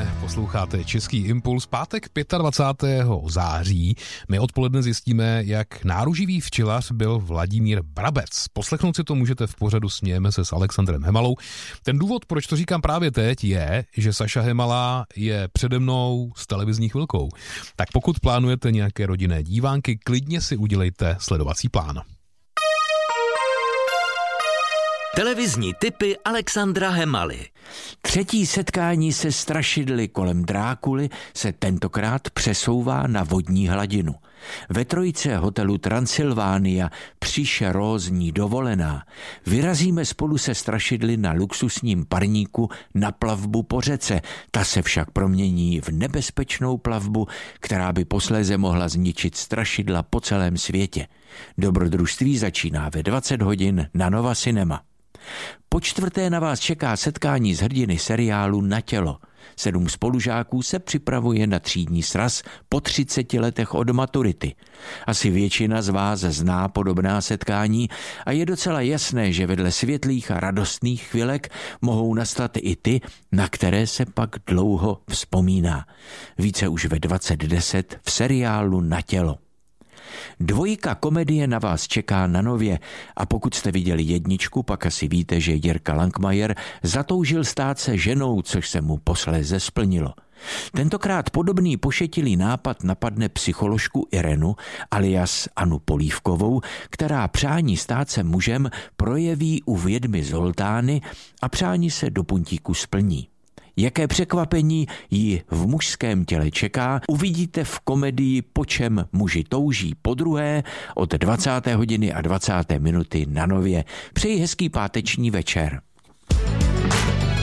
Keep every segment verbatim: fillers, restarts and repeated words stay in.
odpoledne, posloucháte Český impuls, pátek dvacátého pátého září. My odpoledne zjistíme, jak náruživý včelař byl Vladimír Brabec. Poslechnout si to můžete v pořadu Smějeme se s Alexandrem Hemalou. Ten důvod, proč to říkám právě teď, je, že Saša Hemala je přede mnou s televizní chvilkou. Tak pokud plánujete nějaké rodinné dívánky, klidně si udělejte sledovací plán. Televizní tipy Alexandra Hemaly. Třetí setkání se strašidly kolem Drákuly se tentokrát přesouvá na vodní hladinu. Ve trojice hotelu Transylvánia příšerózní dovolená vyrazíme spolu se strašidly na luxusním parníku na plavbu po řece. Ta se však promění v nebezpečnou plavbu, která by posléze mohla zničit strašidla po celém světě. Dobrodružství začíná ve dvacet hodin na Nova Cinema. Po čtvrté na vás čeká setkání s hrdiny seriálu Na tělo. Sedm spolužáků se připravuje na třídní sraz po třiceti letech od maturity. Asi většina z vás zná podobná setkání a je docela jasné, že vedle světlých a radostných chvilek mohou nastat i ty, na které se pak dlouho vzpomíná. Více už ve dvacet deset v seriálu Na tělo. Dvojka komedie na vás čeká na Nově a pokud jste viděli jedničku, pak asi víte, že Jirka Langmajer zatoužil stát se ženou, což se mu posléze splnilo. Tentokrát podobný pošetilý nápad napadne psycholožku Irenu alias Anu Polívkovou, která přání stát se mužem projeví u vědmy Zoltány a přání se do puntíku splní. Jaké překvapení ji v mužském těle čeká, uvidíte v komedii Po čem muži touží podruhé od dvacáté hodiny a dvacáté minuty na Nově. Přeji hezký páteční večer.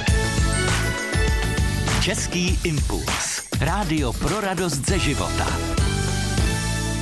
Český impuls. Rádio pro radost ze života.